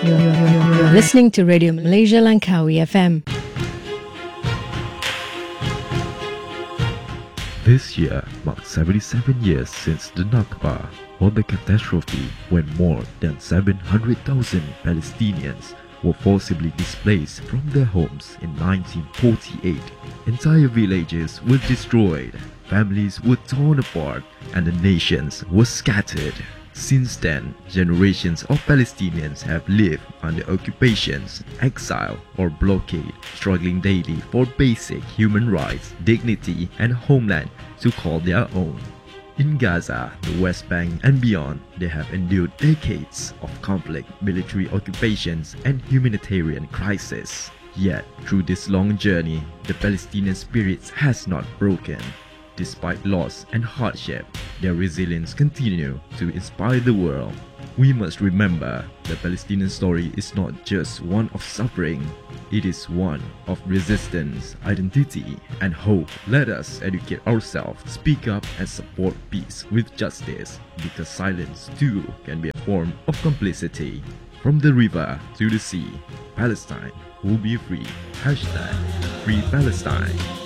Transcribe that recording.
You're listening to Radio Malaysia Langkawi FM. This year marks 77 years since the Nakba, or the catastrophe, when more than 700,000 Palestinians were forcibly displaced from their homes in 1948. Entire villages were destroyed, families were torn apart, and the nations were scattered. Since then, generations of Palestinians have lived under occupations, exile, or blockade, struggling daily for basic human rights, dignity, and homeland to call their own. In Gaza, the West Bank, and beyond, they have endured decades of conflict, military occupations, and humanitarian crisis. Yet, through this long journey, the Palestinian spirit has not broken. Despite loss and hardship, their resilience continues to inspire the world. We must remember the Palestinian story is not just one of suffering, it is one of resistance, identity, and hope. Let us educate ourselves, speak up, and support peace with justice, because silence too can be a form of complicity. From the river to the sea, Palestine will be free. #FreePalestine.